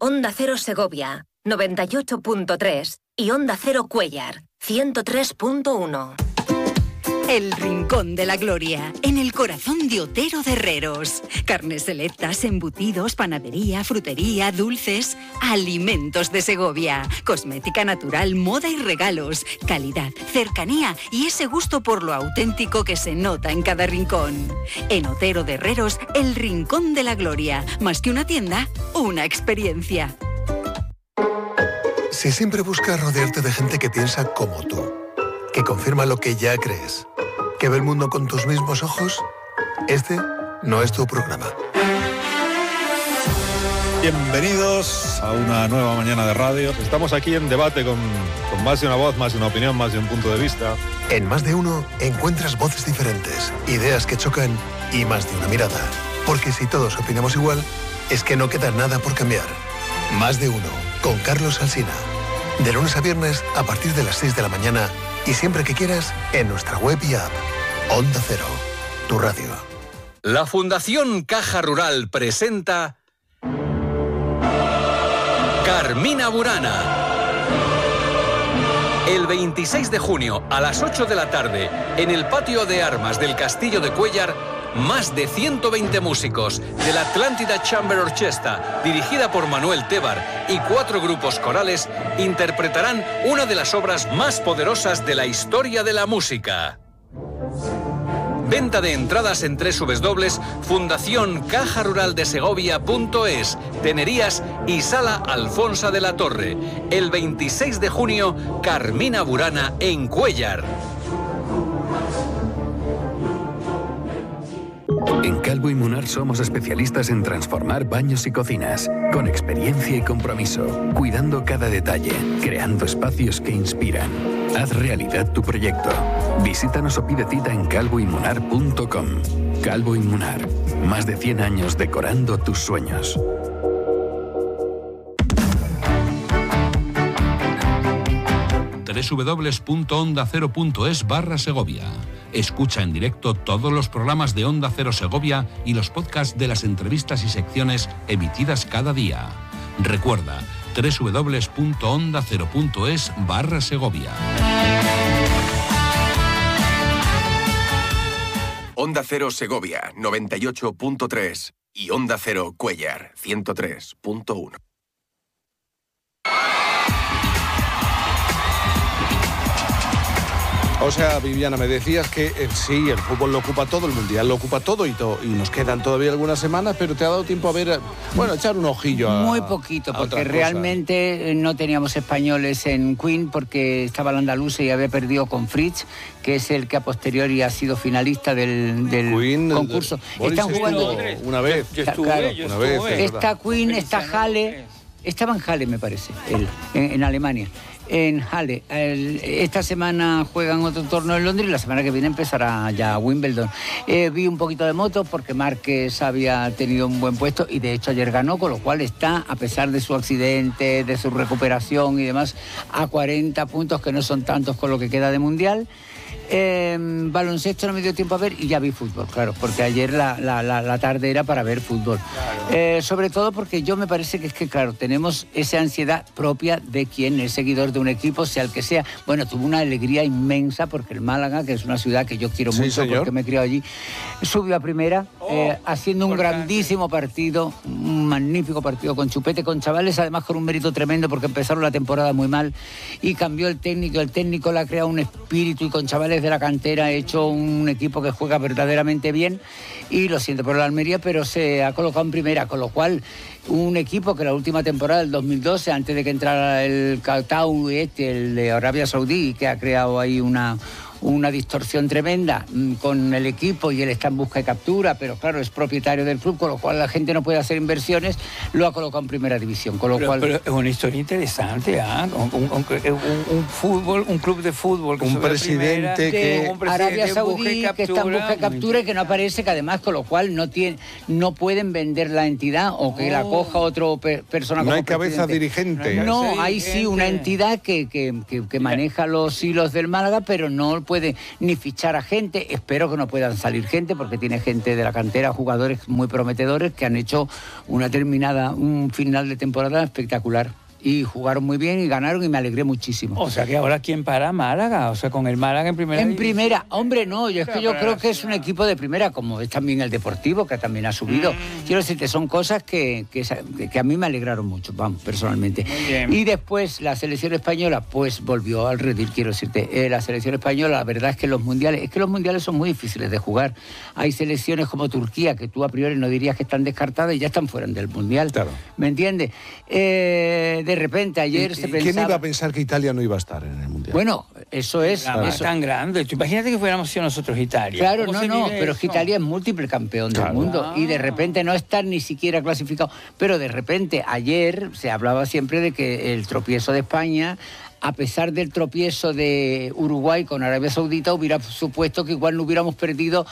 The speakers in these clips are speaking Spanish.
Onda Cero Segovia, 98.3 y Onda Cero Cuéllar, 103.1. El Rincón de la Gloria, en el corazón de Otero de Herreros. Carnes selectas, embutidos, panadería, frutería, dulces, alimentos de Segovia, cosmética natural, moda y regalos, calidad, cercanía y ese gusto por lo auténtico que se nota en cada rincón. En Otero de Herreros, el Rincón de la Gloria, más que una tienda, una experiencia. Si siempre buscas rodearte de gente que piensa como tú, que confirma lo que ya crees, que ve el mundo con tus mismos ojos, este no es tu programa. Bienvenidos a una nueva mañana de radio. Estamos aquí en debate con más de una voz, más de una opinión, más de un punto de vista. En Más de Uno encuentras voces diferentes, ideas que chocan y más de una mirada. Porque si todos opinamos igual, es que no queda nada por cambiar. Más de Uno, con Carlos Alsina. De lunes a viernes a partir de las 6 de la mañana y siempre que quieras en nuestra web y app. Onda Cero, tu radio. La Fundación Caja Rural presenta Carmina Burana. El 26 de junio a las 8 de la tarde, en el patio de armas del Castillo de Cuéllar, más de 120 músicos de la Atlántida Chamber Orchestra, dirigida por Manuel Tebar, y 4 grupos corales interpretarán una de las obras más poderosas de la historia de la música. Venta de entradas en www.fundacioncajaruraldesegovia.es, Tenerías y Sala Alfonsa de la Torre. El 26 de junio, Carmina Burana en Cuéllar. En Calvo y Munar somos especialistas en transformar baños y cocinas, con experiencia y compromiso, cuidando cada detalle, creando espacios que inspiran. Haz realidad tu proyecto. Visítanos o pide cita en calvoymunar.com. Calvo y Munar, más de 100 años decorando tus sueños. www.ondacero.es/Segovia. Escucha en directo todos los programas de Onda Cero Segovia y los podcasts de las entrevistas y secciones emitidas cada día. Recuerda, www.ondacero.es/Segovia. Onda Cero Segovia, 98.3 y Onda Cero Cuéllar, 103.1. O sea, Viviana, me decías que sí, el fútbol lo ocupa todo, el mundial lo ocupa todo y nos quedan todavía algunas semanas, pero te ha dado tiempo a ver, echar un ojillo a... Muy poquito, porque realmente no teníamos españoles en Queen porque estaba el andaluce y había perdido con Fritz, que es el que a posteriori ha sido finalista del Queen, concurso. Están jugando una vez. Está Queen, está Halle, estaba en Halle, me parece, en Alemania. En Halle. Esta semana juegan otro torneo en Londres y la semana que viene empezará ya Wimbledon. Vi un poquito de moto porque Márquez había tenido un buen puesto y de hecho ayer ganó, con lo cual está, a pesar de su accidente, de su recuperación y demás, a 40 puntos, que no son tantos con lo que queda de Mundial. Baloncesto no me dio tiempo a ver y ya vi fútbol, claro, porque ayer la tarde era para ver fútbol. Sobre todo porque yo me parece que es que, claro, tenemos esa ansiedad propia de quien es seguidor de un equipo, sea el que sea. Bueno, tuve una alegría inmensa porque el Málaga, que es una ciudad que yo quiero mucho, señor, porque me he criado allí, subió a primera, haciendo un grandísimo partido, un magnífico partido con chupete, con chavales, además con un mérito tremendo porque empezaron la temporada muy mal y cambió el técnico le ha creado un espíritu y con chavales de la cantera ha hecho un equipo que juega verdaderamente bien y lo siento por la Almería, pero se ha colocado en primera, con lo cual un equipo que la última temporada del 2012, antes de que entrara el Qatar, el de Arabia Saudí, que ha creado ahí una distorsión tremenda con el equipo y él está en busca de captura, pero claro, es propietario del club, con lo cual la gente no puede hacer inversiones, lo ha colocado en primera división, con lo cual... Pero es una historia interesante, un club de fútbol que un presidente que... Arabia Saudí, que está en busca de captura y que no aparece, que además, con lo cual no pueden vender la entidad o que la coja otro persona como no hay cabeza dirigente. No, hay sí una entidad que maneja los hilos del Málaga, pero no puede ni fichar a gente. Espero que no puedan salir gente, porque tiene gente de la cantera, jugadores muy prometedores que han hecho un final de temporada espectacular. Y jugaron muy bien y ganaron y me alegré muchísimo. O sea que ahora ¿quién para? Málaga, o sea, con el Málaga en primera división. Primera, hombre, no, yo creo que es un equipo de primera, como es también el Deportivo, que también ha subido. Quiero decirte, son cosas que a mí me alegraron mucho, vamos, personalmente. Muy bien. Y después la selección española, pues volvió al redil, quiero decirte. La selección española, la verdad es que los mundiales son muy difíciles de jugar. Hay selecciones como Turquía, que tú a priori no dirías que están descartadas y ya están fuera del mundial. Claro. ¿Me entiendes? De repente ayer se pensaba... ¿Quién iba a pensar que Italia no iba a estar en el mundial? Bueno, eso es... Es tan grande. Tú imagínate que fuéramos sido nosotros Italia. Claro, pero es que Italia es múltiple campeón del mundo y de repente no estar ni siquiera clasificado. Pero de repente ayer se hablaba siempre de que el tropiezo de España, a pesar del tropiezo de Uruguay con Arabia Saudita, hubiera supuesto que igual no hubiéramos perdido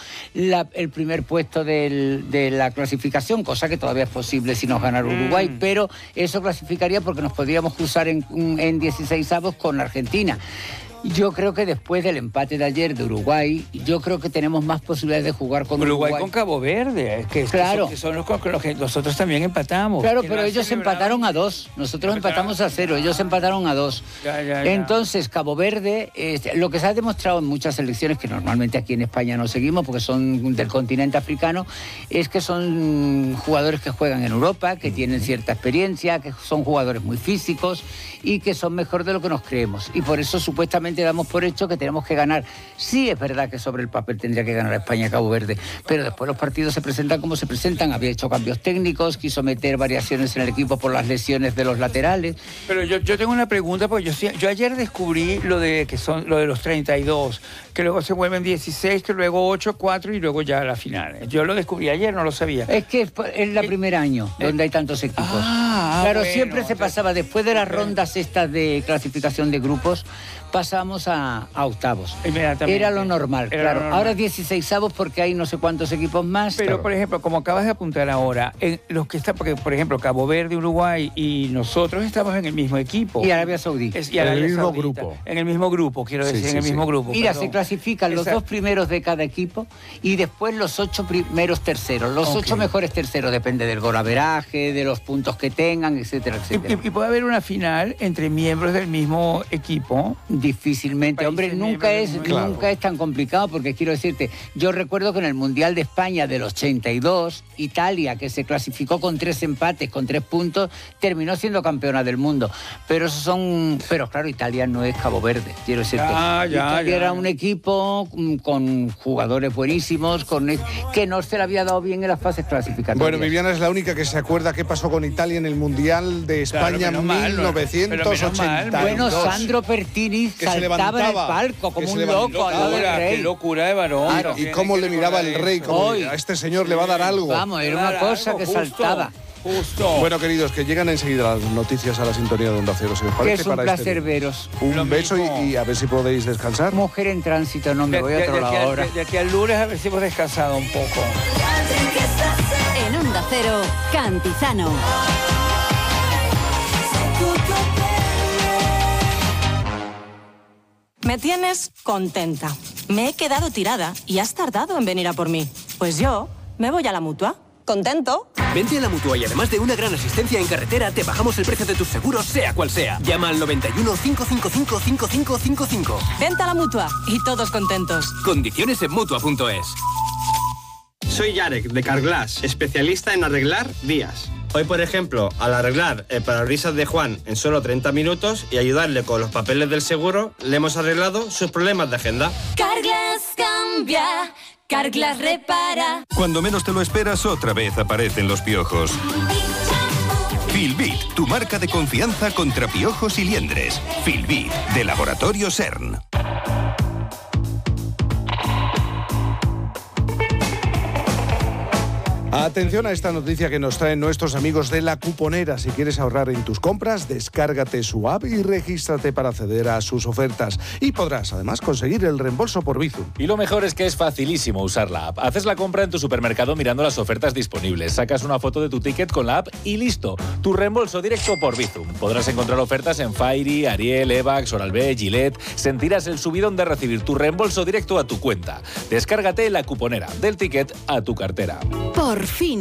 el primer puesto de la clasificación, cosa que todavía es posible si nos ganara Uruguay, pero eso clasificaría porque nos podríamos cruzar en 16avos con Argentina. Yo creo que después del empate de ayer de Uruguay, yo creo que tenemos más posibilidades de jugar con Uruguay. Con Cabo Verde, claro. Son los con los que nosotros también empatamos. Claro, pero ellos empataron a 2. Nosotros empatamos a 0, ellos empataron a 2. Ya. Entonces, Cabo Verde, lo que se ha demostrado en muchas selecciones, que normalmente aquí en España no seguimos porque son del continente africano, es que son jugadores que juegan en Europa, que tienen cierta experiencia, que son jugadores muy físicos y que son mejor de lo que nos creemos. Y por eso supuestamente damos por hecho que tenemos que ganar. Sí, es verdad que sobre el papel tendría que ganar España a Cabo Verde, pero después los partidos se presentan como se presentan. Había hecho cambios técnicos, quiso meter variaciones en el equipo por las lesiones de los laterales. Pero yo tengo una pregunta, porque yo ayer descubrí lo de los 32, que luego se vuelven 16, que luego 8, 4 y luego ya la final. Yo lo descubrí ayer, no lo sabía. Es que es el primer año donde hay tantos equipos. Claro, bueno, siempre se pasaba, después de las rondas estas de clasificación de grupos, pasamos a octavos. Era lo normal, claro. Ahora 16avos porque hay no sé cuántos equipos más. Pero, por ejemplo, como acabas de apuntar ahora, los que están, porque, por ejemplo, Cabo Verde, Uruguay y nosotros estamos en el mismo equipo. Y Arabia Saudita. En el mismo grupo. En el mismo grupo, quiero decir, en el mismo grupo. Mira, se clasifican los 2 primeros de cada equipo y después los 8 primeros terceros. Los 8 mejores terceros, depende del golaveraje, de los puntos que tengan, etcétera, etcétera. ¿Y puede haber una final entre miembros del mismo equipo? Difícilmente, hombre, nunca es tan complicado, porque quiero decirte, yo recuerdo que en el Mundial de España del 82, Italia, que se clasificó con 3 empates, con 3 puntos, terminó siendo campeona del mundo. Pero claro, Italia no es Cabo Verde, quiero decirte. Italia era un equipo con jugadores buenísimos, que no se le había dado bien en las fases clasificatorias. Bueno, Viviana es la única que se acuerda qué pasó con Italia en el Mundial de España en 1982. Bueno, Sandro Pertini que saltaba en el palco como un loco al lado del rey. Qué locura de varón. Y cómo le miraba el rey, como a este señor le va a dar algo. Vamos, era una cosa que saltaba. Justo. Bueno, queridos, que llegan enseguida las noticias a la sintonía de Onda Cero. Si os parece, que es un placer veros. Un beso y a ver si podéis descansar. Mujer en tránsito, no me voy a otro lado ahora. De aquí al lunes a ver si hemos descansado un poco. En Onda Cero, Cantizano. Me tienes contenta. Me he quedado tirada y has tardado en venir a por mí. Pues yo me voy a la Mutua. ¿Contento? Vente a la Mutua y además de una gran asistencia en carretera, te bajamos el precio de tus seguros, sea cual sea. Llama al 91 555 5555. Vente a la Mutua y todos contentos. Condiciones en Mutua.es. Soy Yarek, de Carglass, especialista en arreglar vías. Hoy, por ejemplo, al arreglar el parabrisas de Juan en solo 30 minutos y ayudarle con los papeles del seguro, le hemos arreglado sus problemas de agenda. Carglass cambia, Carglass repara. Cuando menos te lo esperas, otra vez aparecen los piojos. Filbit, tu marca de confianza contra piojos y liendres. Filbit, de Laboratorio CERN. Atención a esta noticia que nos traen nuestros amigos de La Cuponera. Si quieres ahorrar en tus compras, descárgate su app y regístrate para acceder a sus ofertas. Y podrás además conseguir el reembolso por Bizum. Y lo mejor es que es facilísimo usar la app. Haces la compra en tu supermercado mirando las ofertas disponibles. Sacas una foto de tu ticket con la app y listo. Tu reembolso directo por Bizum. Podrás encontrar ofertas en Fairy, Ariel, Evax, Oral-B, Gillette. Sentirás el subidón de recibir tu reembolso directo a tu cuenta. Descárgate La Cuponera. Del ticket a tu cartera. Por fin